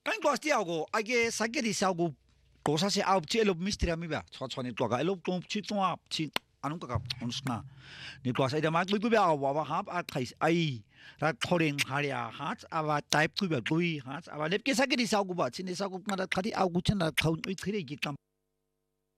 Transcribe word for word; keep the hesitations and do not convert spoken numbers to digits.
Kan ko asti ako, age sakit di ako cosa se au che lo mistri mi ba. Cho cho ni to ka lo to chi to chi anong ka ons na. Ni to sa ida ma lu ba wa wa hap a thai ai ra thoring haria hat ava type ku ba kui hat ava lep ke sakit di sa ko ba chin sa ko ma thadi au ku chen na thau ui thire gi kam